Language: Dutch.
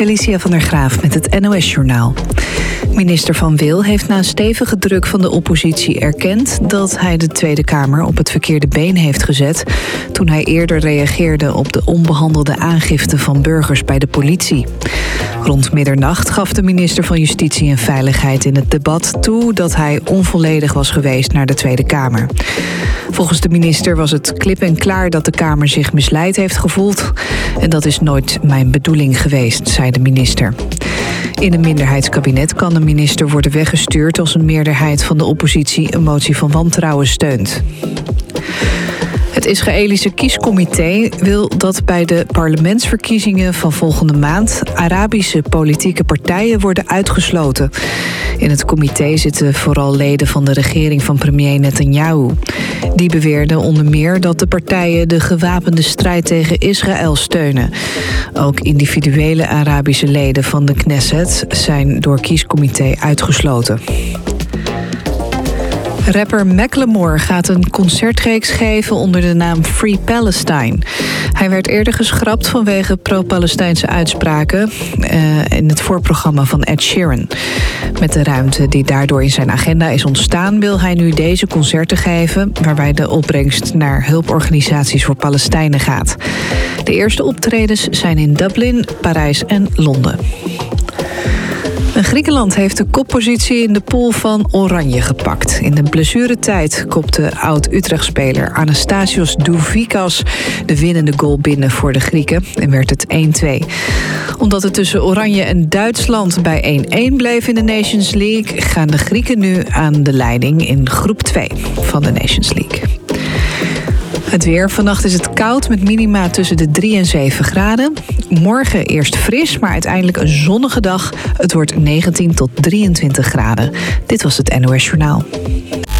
Felicia van der Graaf met het NOS-journaal. Minister Van Wil heeft na een stevige druk van de oppositie erkend dat hij de Tweede Kamer op het verkeerde been heeft gezet toen hij eerder reageerde op de onbehandelde aangifte van burgers bij de politie. Rond middernacht gaf de minister van Justitie en Veiligheid in het debat toe dat hij onvolledig was geweest naar de Tweede Kamer. Volgens de minister was het klip en klaar dat de Kamer zich misleid heeft gevoeld. En dat is nooit mijn bedoeling geweest, zei de minister. In een minderheidskabinet kan de minister worden weggestuurd als een meerderheid van de oppositie een motie van wantrouwen steunt. Het Israëlische kiescomité wil dat bij de parlementsverkiezingen van volgende maand Arabische politieke partijen worden uitgesloten. In het comité zitten vooral leden van de regering van premier Netanyahu. Die beweerden onder meer dat de partijen de gewapende strijd tegen Israël steunen. Ook individuele Arabische leden van de Knesset zijn door kiescomité uitgesloten. Rapper Macklemore gaat een concertreeks geven onder de naam Free Palestine. Hij werd eerder geschrapt vanwege pro-Palestijnse uitspraken in het voorprogramma van Ed Sheeran. Met de ruimte die daardoor in zijn agenda is ontstaan wil hij nu deze concerten geven, waarbij de opbrengst naar hulporganisaties voor Palestijnen gaat. De eerste optredens zijn in Dublin, Parijs en Londen. Griekenland heeft de koppositie in de pool van Oranje gepakt. In de blessuretijd kopte oud-Utrecht-speler Anastasios Douvikas de winnende goal binnen voor de Grieken en werd het 1-2. Omdat het tussen Oranje en Duitsland bij 1-1 bleef in de Nations League, gaan de Grieken nu aan de leiding in groep 2 van de Nations League. Het weer. Vannacht is het koud met minima tussen de 3 en 7 graden. Morgen eerst fris, maar uiteindelijk een zonnige dag. Het wordt 19 tot 23 graden. Dit was het NOS Journaal.